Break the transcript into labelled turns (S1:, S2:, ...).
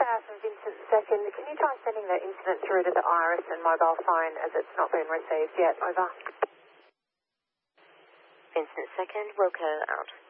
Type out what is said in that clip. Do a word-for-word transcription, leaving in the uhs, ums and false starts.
S1: Power from Vincent Second. Can you try sending that incident through to the Iris and mobile phone as it's not been received yet? Over.
S2: Vincent Second, Wilco out.